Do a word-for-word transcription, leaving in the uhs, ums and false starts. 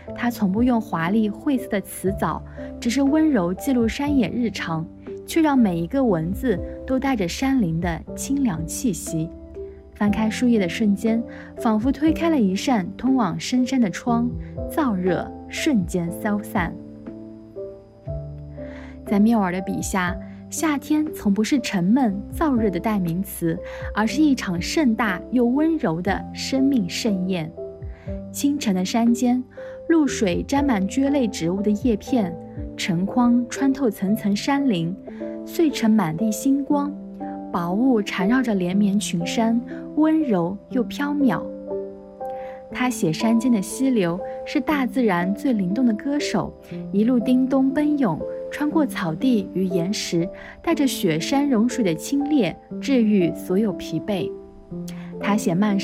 他从不用华丽晦涩的词藻，只是温柔记录山野日常，却让每一个文字都带着山林的清凉气息。翻开书页的瞬间，仿佛推开了一扇通往深山的窗，燥热瞬间消散。在缪尔的笔下，夏天从不是沉闷燥热的代名词，而是一场盛大又温柔的生命盛宴。清晨的山间，露水沾满蕨类植物的叶片，晨光穿透层层山林，碎成满地星光，薄雾缠绕着连绵群山，温柔又飘渺。他写山间的溪流，是大自然最灵动的歌手，一路叮咚奔涌，穿过草地与岩石，带着雪山融水的清冽，治愈所有疲惫。他写漫